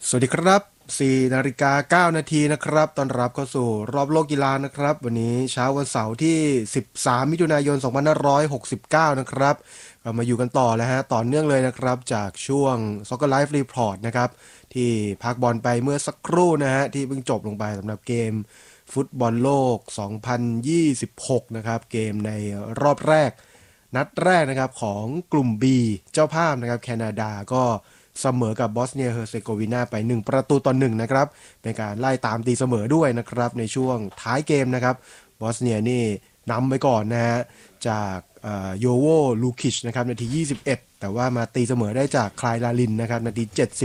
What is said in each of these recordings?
สวัสดีครับ4:09 นาทีนะครับต้อนรับเข้าสู่รอบโลกกีฬานะครับวันนี้เช้าวันเสาร์ที่13มิถุนายน2569นะครับเรามาอยู่กันต่อแล้วฮะต่อเนื่องเลยนะครับจากช่วง Soccer Live Report นะครับที่พักบอลไปเมื่อสักครู่นะฮะที่เพิ่งจบลงไปสำหรับเกมฟุตบอลโลก2026นะครับเกมในรอบแรกนัดแรกนะครับของกลุ่ม B เจ้าภาพนะครับแคนาดาก็เสมอกับบอสเนียเฮอร์เซโกวีนาไป1-1นะครับเป็นการไล่ตามตีเสมอด้วยนะครับในช่วงท้ายเกมนะครับบอสเนียนี่นำไปก่อนนะฮะจากโยโวลูคิชนะครับนาที21แต่ว่ามาตีเสมอได้จากคลายลาลินนะครับนาที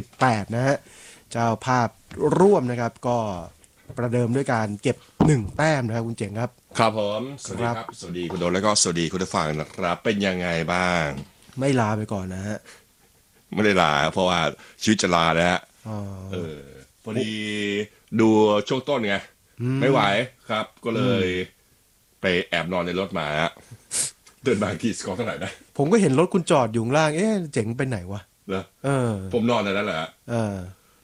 78นะฮะเจ้าภาพร่วมนะครับก็ประเดิมด้วยการเก็บ1แต้มนะครับคุณเจ๋งครับครับผมสวัสดีครับสวัสดีคุณโดนแล้วก็สวัสดีคุณผู้ฟังนะครับเป็นยังไงบ้างไม่ลาไปก่อนนะฮะไม่ได้ลาเพราะว่าชีวิตจะลาแล้วฮะอ๋อพอดีดูช่วงต้นไงไม่ไหวครับก็เลยไปแอบนอนในรถมาฮะเดินบางทีสกอร์เท่าไหร่นะผมก็เห็นรถคุณจอดอยู่ข้างล่างเอ๊ะเจ๋งไปไหนวะเหรอเออผมนอนในนั้นแหละเออ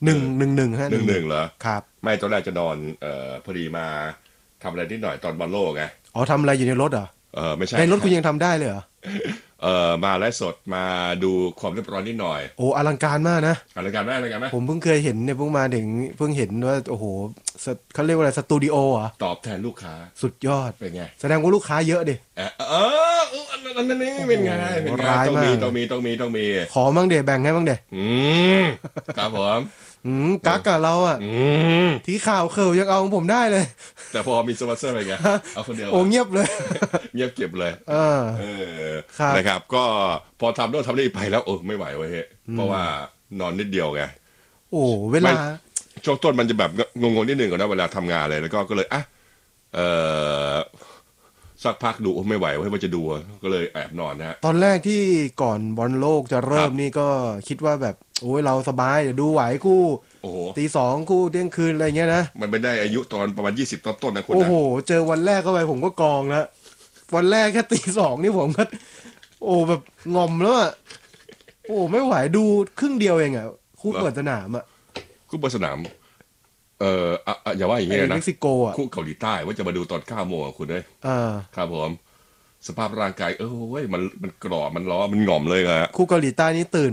1-1ฮะ 1-1เหรอครับไม่ตอนแรกจะนอนพอดีมาทำอะไรนิดหน่อยตอนบอลโลกไงอ๋อทำอะไรอยู่ในรถเหรอไม่ใช่ในรถคุณยังทำได้เลยเหรอมาไลฟ์สดมาดูความเรียบร้อยนิดหน่อยโอ้อลังการมากนะอะไรกันไหมอะไรกันไหมผมเพิ่งเคยเห็นเนี่ยเพิ่งมาถึงเพิ่งเห็นว่าโอ้โหเขาเรียกว่าอะไรสตูดิโอเหรอตอบแทนลูกค้าสุดยอดเป็นไงแสดงว่าลูกค้าเยอะดิอันนั้นนี่เป็นไงเป็นไงร้ายมากต้องมีขอมั่งเดแบ่งให้มั่งเดอืมครับผมกักกับเราอ่ะมที่ข่าวเคิลยังเอาของผมได้เลยแต่พอมีสปอนเซอร์ไปไงเอาคนเดียวโอ้เงียบเลยเงียบเก็บเลยเอครับนะครับก็พอทำโน่นทำนี่ไปแล้วไม่ไหวเว้ยเพราะว่านอนนิดเดียวไงโอ้เวลาช่วงต้นมันจะแบบงงๆนิดนึงก่อนนะเวลาทำงานเลยแล้วก็เลยเออสักพักดูไม่ไหวเว้ยว่าจะดูก็เลยแอบนอนนะฮะตอนแรกที่ก่อนบอลโลกจะเริ่มนี่ก็คิดว่าแบบโอ้ยเราสบายเดี๋ยวดูไหวคู่โอ้โหตี 2คู่เที่ยงคืนอะไรเงี้ยนะมันไม่ได้อายุตอนประมาณ20ต้นนะคุณโอ้นะโหเจอวันแรกเข้าไปผมก็กองแล้ววันแรกแค่ตี 2นี่ผมก็โอ้แบบงอมแล้วอ่ะโอ้ไม่ไหวดูครึ่งเดียวเองอ่ะคู่เปิดสนามอ่ะคู่บนสนามอย่าว่าอย่างไอ้เงี้ยนะเม็กซิโกอ่ะคู่เกาหลีใต้ว่าจะมาดูตอน9 โมงคุณเลยอ่าครับผมสภาพร่างกายเว้ยมันกรอบมันร้อนมันหง่อมเลยอะคู่เกาหลีใต้นี่ตื่น